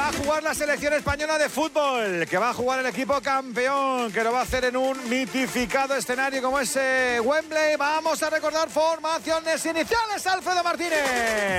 va a jugar la selección española de fútbol, que va a jugar el equipo campeón, que lo va a hacer en un mitificado escenario como ese Wembley. Vamos a recordar formaciones iniciales, Alfredo Martínez.